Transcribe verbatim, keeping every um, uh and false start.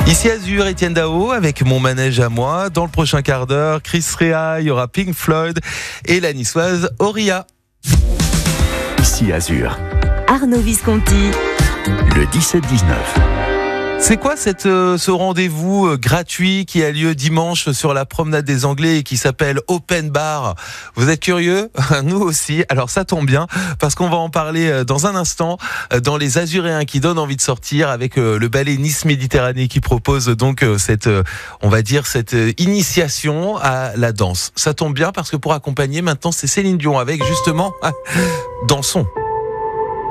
Ici Azur, Étienne Dao avec mon manège à moi. Dans le prochain quart d'heure, Chris Rea, il y aura Pink Floyd et la niçoise Auria. Ici Azur, Arnaud Visconti, le dix-sept dix-neuf. C'est quoi cette, euh, ce rendez-vous euh, gratuit qui a lieu dimanche sur la promenade des Anglais et qui s'appelle Open Bar? Vous êtes curieux? Nous aussi. Alors ça tombe bien parce qu'on va en parler euh, dans un instant euh, dans les Azuréens qui donnent envie de sortir avec euh, le ballet Nice Méditerranée qui propose donc euh, cette, euh, on va dire cette euh, initiation à la danse. Ça tombe bien parce que pour accompagner maintenant c'est Céline Dion avec justement ah, Dansons.